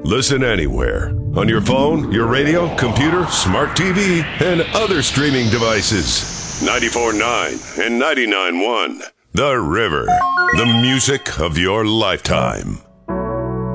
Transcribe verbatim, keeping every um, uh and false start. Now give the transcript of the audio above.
Listen anywhere. On your phone, your radio, computer, smart T V, and other streaming devices. ninety-four point nine and ninety-nine point one. The River. The music of your lifetime.